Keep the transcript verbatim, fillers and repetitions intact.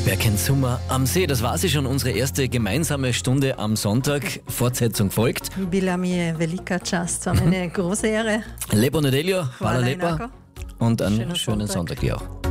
Wer kennt Sommer am See? Das war sie schon, unsere erste gemeinsame Stunde am Sonntag. Fortsetzung folgt. Bila mi je velika čast, war mir eine große Ehre. Lepo nedeljo, hvala Hvala lepa enako. und einen Schönen schönen Sonntag. Sonntag dir auch.